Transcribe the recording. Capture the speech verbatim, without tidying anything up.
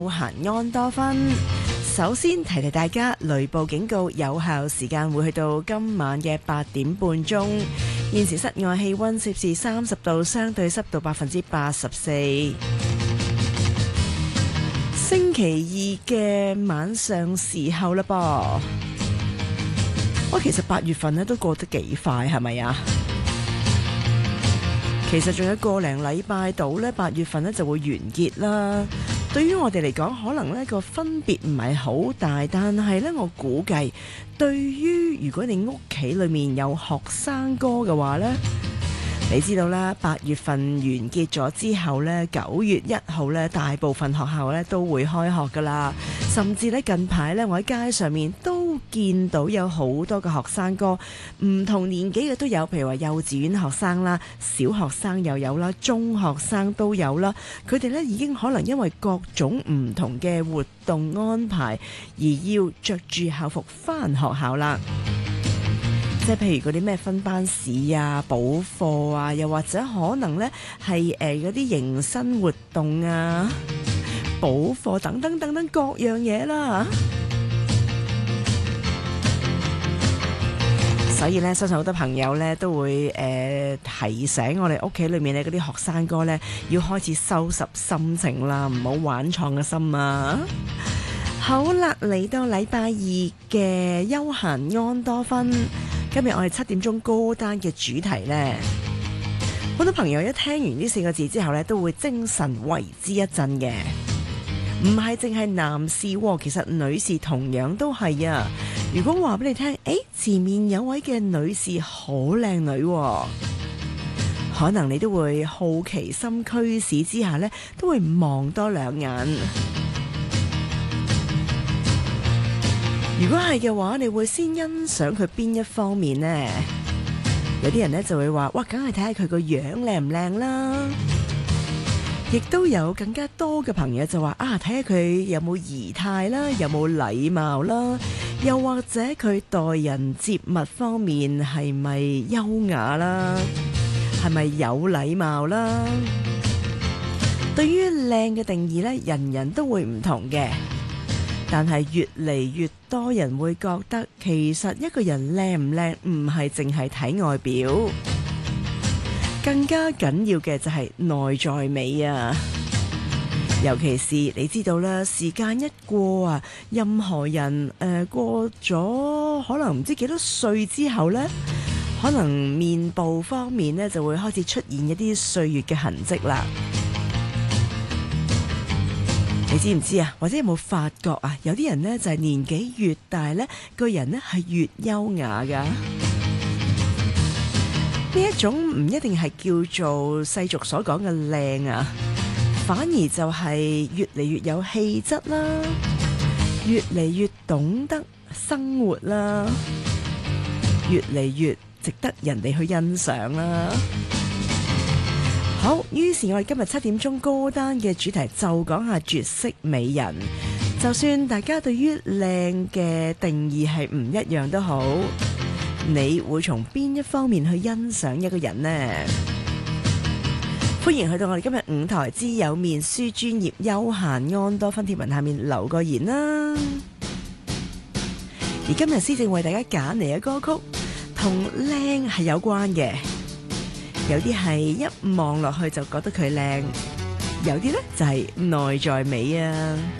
閒安多芬。首先提提大家，雷暴警告有效時間會去到今晚嘅八點半鐘。現時室外氣溫攝氏三十度，相對濕度百分之八十四。星期二嘅晚上時候啦噃，我其實八月份咧都過得幾快，係咪啊？其實仲有個零禮拜到咧，八月份咧就會完結啦。對於我哋嚟講，可能呢個分別唔係好大，但係呢，我估計對於如果你屋企裏面有學生哥嘅話呢，你知道啦，八月份完結咗之後呢，九月一號呢，大部分學校呢都會開學噶啦。甚至呢，近排呢，我喺街上面都見到有好多嘅學生哥，唔同年紀嘅都有，譬如話幼稚園學生啦、小學生又有啦、中學生都有啦。佢哋呢已經可能因為各種唔同嘅活動安排，而要着住校服返學校啦。即係譬如嗰啲咩分班試啊、補課啊，又或者可能呢係誒嗰啲迎新活動啊、補課等等等等各樣嘢啦。所以呢，相信好多朋友呢都會誒、呃、提醒我哋屋企裏面呢嗰啲學生哥呢，要開始收拾心情啦，唔好玩創嘅心啊！好啦，嚟到禮拜二嘅休閒安多芬。今日我哋七點鐘歌單嘅主題呢，好多朋友一聽完呢四個字之後呢，都會精神為之一振嘅。唔係淨係男士，其實女士同樣都係啊。如果話俾你聽，誒，前面有位嘅女士好靚女，可能你都會好奇心驅使之下呢，都會望多兩眼。如果係嘅話，你會先欣賞佢邊一方面呢？有啲人呢就會話，哇，梗係睇下佢個樣靚唔靚啦。亦都有更加多嘅朋友就話，啊，睇下佢有冇儀態啦，有冇禮貌啦，又或者佢待人接物方面係咪優雅啦，係咪有禮貌啦？對於靚嘅定義呢，人人都會唔同嘅。但係越嚟越多人會覺得，其實一個人靚唔靚唔係淨係睇外表，更加緊要嘅就係內在美啊！尤其是你知道啦，時間一過啊，任何人誒、呃、過咗可能唔知幾多歲之後呢，可能面部方面呢就會開始出現一啲歲月嘅痕跡啦。你知唔知啊？或者有冇發覺啊？有啲人呢就係年紀越大呢，個人呢係越優雅噶。呢一種唔一定係叫做世俗所講嘅靚啊，反而就係越嚟越有氣質啦，越嚟越懂得生活啦，越嚟越值得人哋去欣賞啦。好，於是我哋今日七點鐘歌單嘅主題就講下絕色美人。就算大家對於靚嘅定義係唔一樣都好，你會從邊一方面去欣賞一個人呢？歡迎去到我哋今日五台之有面書專頁休閒安多芬貼文下面留個言啦。而今日施正為大家揀嚟嘅歌曲同靚係有關嘅。有啲係一望落去就覺得佢靚，有啲呢就係內在美啊。